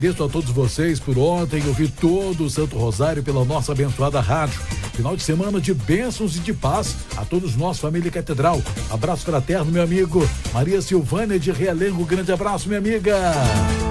Agradeço a todos vocês por ontem ouvir todo o Santo Rosário pela nossa abençoada rádio. Final de semana de bênçãos e de paz a todos nós, família Catedral. Abraço fraterno, meu amigo Maria Silvânia de Realengo. Grande abraço, minha amiga.